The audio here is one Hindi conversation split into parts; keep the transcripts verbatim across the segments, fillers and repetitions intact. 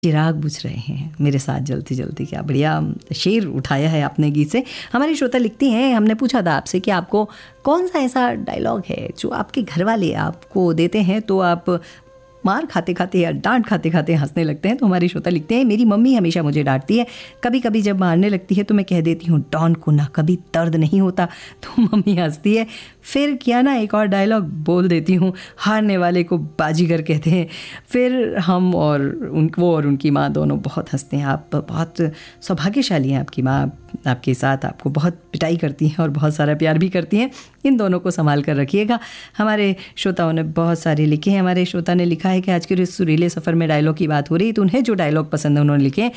चिराग बुझ रहे हैं मेरे साथ जलती जलती। क्या बढ़िया शेर उठाया है आपने गीत से। हमारी श्रोता लिखती हैं, हमने पूछा था आपसे कि आपको कौन सा ऐसा डायलॉग है जो आपके घर वाले आपको देते हैं तो आप मार खाते खाते या डांट खाते खाते हंसने लगते हैं। तो हमारी श्रोता लिखते हैं, मेरी मम्मी हमेशा मुझे डांटती है, कभी कभी जब मारने लगती है तो मैं कह देती हूँ डॉन को ना कभी दर्द नहीं होता, तो मम्मी हंसती है। फिर क्या ना एक और डायलॉग बोल देती हूँ, हारने वाले को बाजीगर कहते हैं। फिर हम और उन वो और उनकी माँ दोनों बहुत हंसते हैं। आप बहुत सौभाग्यशाली हैं, आपकी माँ आपके साथ आपको बहुत पिटाई करती हैं और बहुत सारा प्यार भी करती हैं। इन दोनों को संभाल कर रखिएगा। हमारे श्रोताओं ने बहुत सारे लिखे हैं। हमारे श्रोता ने लिखा है कि आज के इस सुरीले सफ़र में डायलॉग की बात हो रही, तो उन्हें जो डायलॉग पसंद है उन्होंने लिखे,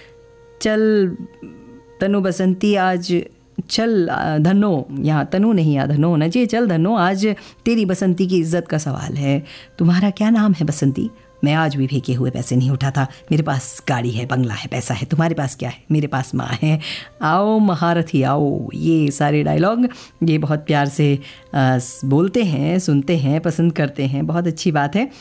चल तनु बसंती आज चल धनो, यहाँ तनु नहीं या धनो होना चाहिए, चल धनो आज तेरी बसंती की इज्जत का सवाल है। तुम्हारा क्या नाम है बसंती? मैं आज भी फेंके हुए पैसे नहीं उठाता, मेरे पास गाड़ी है, बंगला है, पैसा है। तुम्हारे पास क्या है? मेरे पास माँ है। आओ महारथी आओ। ये सारे डायलॉग ये बहुत प्यार से आ, बोलते हैं, सुनते हैं, पसंद करते हैं। बहुत अच्छी बात है।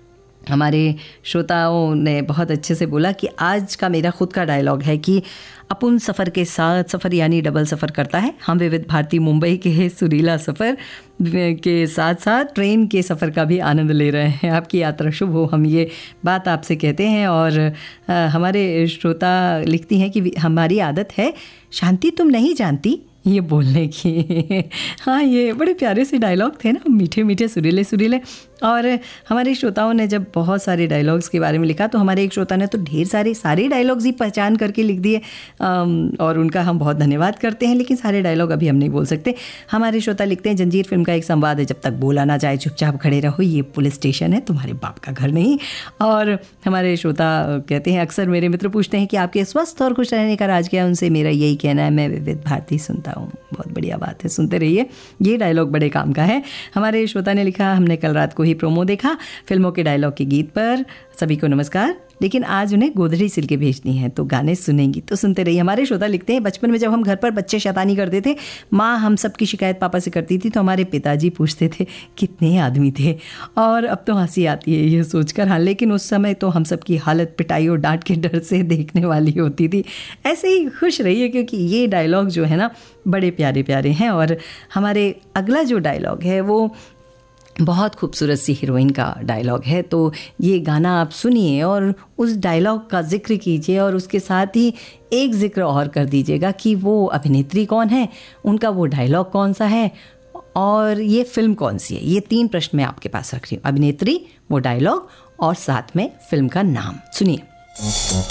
हमारे श्रोताओं ने बहुत अच्छे से बोला कि आज का मेरा खुद का डायलॉग है कि अपुन सफ़र के साथ सफ़र यानी डबल सफ़र करता है। हम विविध भारती मुंबई के सुरीला सफ़र के साथ साथ ट्रेन के सफ़र का भी आनंद ले रहे हैं। आपकी यात्रा शुभ हो, हम ये बात आपसे कहते हैं। और आ, हमारे श्रोता लिखती हैं कि हमारी आदत है शांति तुम नहीं जानती ये बोलने की। हाँ, ये बड़े प्यारे से डायलॉग थे ना, मीठे मीठे सुरीले सुरीले। और हमारे श्रोताओं ने जब बहुत सारे डायलॉग्स के बारे में लिखा तो हमारे एक श्रोता ने तो ढेर सारे सारे डायलॉग्स ही पहचान करके लिख दिए और उनका हम बहुत धन्यवाद करते हैं। लेकिन सारे डायलॉग अभी हम नहीं बोल सकते। हमारे श्रोता लिखते हैं, जंजीर फिल्म का एक संवाद है, जब तक बोला ना जाए चुपचाप खड़े रहो, ये पुलिस स्टेशन है, तुम्हारे बाप का घर नहीं। और हमारे श्रोता कहते हैं, अक्सर मेरे मित्र पूछते हैं कि आपके स्वस्थ और खुश रहने का राज क्या है। उनसे मेरा यही कहना है, मैं विविध भारती सुनता हूँ। बहुत बढ़िया बात है, सुनते रहिए, ये डायलॉग बड़े काम का है। हमारे श्रोता ने लिखा, हमने कल रात को ही प्रोमो देखा फिल्मों के डायलॉग के गीत पर। सभी को नमस्कार, लेकिन आज उन्हें गोधड़ी सिल के भेजनी है तो गाने सुनेंगी तो सुनते रहिए। हमारे श्रोता लिखते हैं, बचपन में जब हम घर पर बच्चे शैतानी करते थे, माँ हम सब की शिकायत पापा से करती थी तो हमारे पिताजी पूछते थे कितने आदमी थे। और अब तो हंसी आती है ये सोचकर। हाँ, लेकिन उस समय तो हम सब की हालत पिटाई और डांट के डर से देखने वाली होती थी। ऐसे ही खुश रहिए क्योंकि ये डायलॉग जो है ना बड़े प्यारे प्यारे हैं। और हमारे अगला जो डायलॉग है वो बहुत खूबसूरत सी हीरोइन का डायलॉग है। तो ये गाना आप सुनिए और उस डायलॉग का जिक्र कीजिए और उसके साथ ही एक जिक्र और कर दीजिएगा कि वो अभिनेत्री कौन है, उनका वो डायलॉग कौन सा है और ये फिल्म कौन सी है। ये तीन प्रश्न मैं आपके पास रख रही हूँ, अभिनेत्री, वो डायलॉग और साथ में फिल्म का नाम। सुनिए।